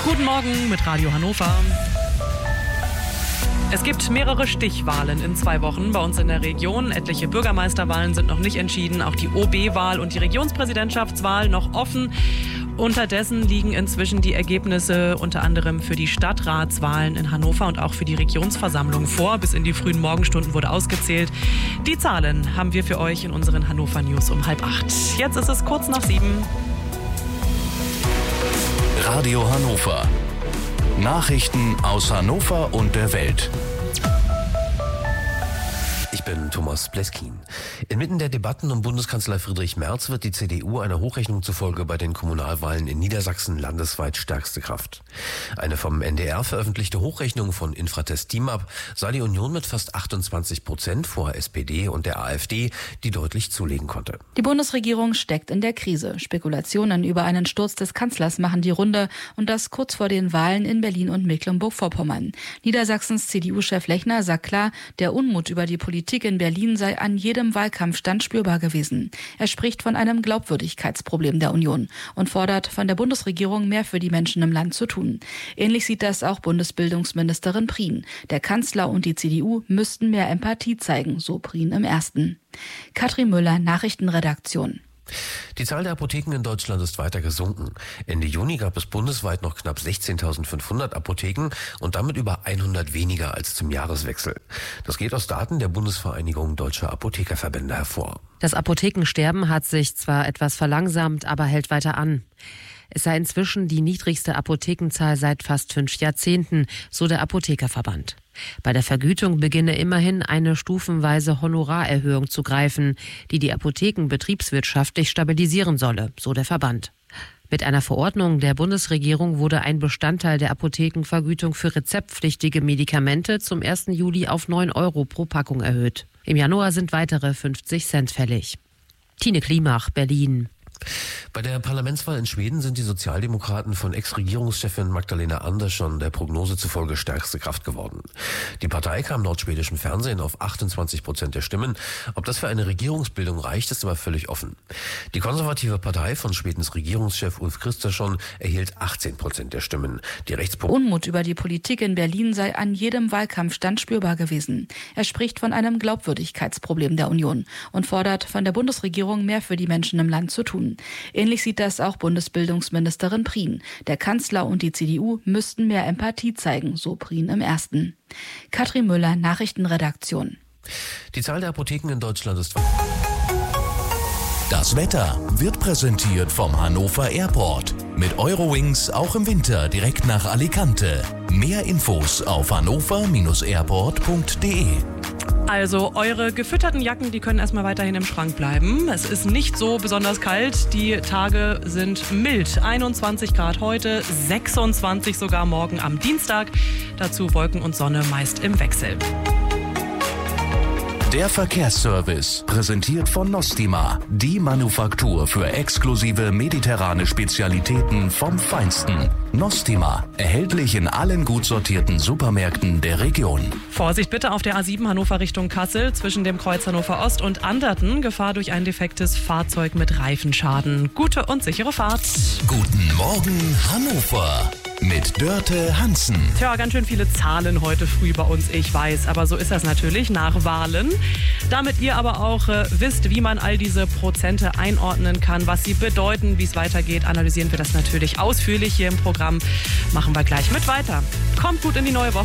Guten Morgen mit Radio Hannover. Es gibt mehrere Stichwahlen in 2 Wochen bei uns in der Region. Etliche Bürgermeisterwahlen sind noch nicht entschieden, auch die OB-Wahl und die Regionspräsidentschaftswahl noch offen. Unterdessen liegen inzwischen die Ergebnisse unter anderem für die Stadtratswahlen in Hannover und auch für die Regionsversammlung vor. Bis in die frühen Morgenstunden wurde ausgezählt. Die Zahlen haben wir für euch in unseren Hannover News um 7:30. Jetzt ist es kurz nach 7. Radio Hannover. Nachrichten aus Hannover und der Welt. Ich bin Thomas Bleskin. Inmitten der Debatten um Bundeskanzler Friedrich Merz wird die CDU einer Hochrechnung zufolge bei den Kommunalwahlen in Niedersachsen landesweit stärkste Kraft. Eine vom NDR veröffentlichte Hochrechnung von Infratest Team-Up sah die Union mit fast 28% vor SPD und der AfD, die deutlich zulegen konnte. Die Bundesregierung steckt in der Krise. Spekulationen über einen Sturz des Kanzlers machen die Runde und das kurz vor den Wahlen in Berlin und Mecklenburg-Vorpommern. Niedersachsens CDU-Chef Lechner sagt klar, der Unmut über die Politik in Berlin sei an jedem Wahlkampfstand spürbar gewesen. Er spricht von einem Glaubwürdigkeitsproblem der Union und fordert von der Bundesregierung mehr für die Menschen im Land zu tun. Ähnlich sieht das auch Bundesbildungsministerin Prien. Der Kanzler und die CDU müssten mehr Empathie zeigen, so Prien im Ersten. Katrin Müller, Nachrichtenredaktion. Die Zahl der Apotheken in Deutschland ist weiter gesunken. Ende Juni gab es bundesweit noch knapp 16.500 Apotheken und damit über 100 weniger als zum Jahreswechsel. Das geht aus Daten der Bundesvereinigung Deutscher Apothekerverbände hervor. Das Apothekensterben hat sich zwar etwas verlangsamt, aber hält weiter an. Es sei inzwischen die niedrigste Apothekenzahl seit fast 5 Jahrzehnten, so der Apothekerverband. Bei der Vergütung beginne immerhin eine stufenweise Honorarerhöhung zu greifen, die die Apotheken betriebswirtschaftlich stabilisieren solle, so der Verband. Mit einer Verordnung der Bundesregierung wurde ein Bestandteil der Apothekenvergütung für rezeptpflichtige Medikamente zum 1. Juli auf 9 € pro Packung erhöht. Im Januar sind weitere 50 Cent fällig. Tine Klimach, Berlin. Bei der Parlamentswahl in Schweden sind die Sozialdemokraten von Ex-Regierungschefin Magdalena Andersson der Prognose zufolge stärkste Kraft geworden. Die Partei kam laut schwedischem Fernsehen auf 28% der Stimmen. Ob das für eine Regierungsbildung reicht, ist aber völlig offen. Die konservative Partei von Schwedens Regierungschef Ulf Kristersson erhielt 18% der Stimmen. Unmut über die Politik in Berlin sei an jedem Wahlkampfstand spürbar gewesen. Er spricht von einem Glaubwürdigkeitsproblem der Union und fordert von der Bundesregierung mehr für die Menschen im Land zu tun. Ähnlich sieht das auch Bundesbildungsministerin Prien. Der Kanzler und die CDU müssten mehr Empathie zeigen, so Prien im Ersten. Katrin Müller, Nachrichtenredaktion. Die Zahl der Apotheken in Deutschland ist... Das Wetter wird präsentiert vom Hannover Airport. Mit Eurowings auch im Winter direkt nach Alicante. Mehr Infos auf hannover-airport.de. Also eure gefütterten Jacken, die können erstmal weiterhin im Schrank bleiben. Es ist nicht so besonders kalt. Die Tage sind mild. 21 Grad heute, 26 sogar morgen am Dienstag. Dazu Wolken und Sonne meist im Wechsel. Der Verkehrsservice, präsentiert von Nostima, die Manufaktur für exklusive mediterrane Spezialitäten vom Feinsten. Nostima, erhältlich in allen gut sortierten Supermärkten der Region. Vorsicht bitte auf der A7 Hannover Richtung Kassel zwischen dem Kreuz Hannover Ost und Anderten. Gefahr durch ein defektes Fahrzeug mit Reifenschaden. Gute und sichere Fahrt. Guten Morgen Hannover mit Dörte Hansen. Tja, ganz schön viele Zahlen heute früh bei uns, ich weiß. Aber so ist das natürlich nach Wahlen. Damit ihr aber auch wisst, wie man all diese Prozente einordnen kann, was sie bedeuten, wie es weitergeht, analysieren wir das natürlich ausführlich hier im Programm. Machen wir gleich mit weiter. Kommt gut in die neue Woche.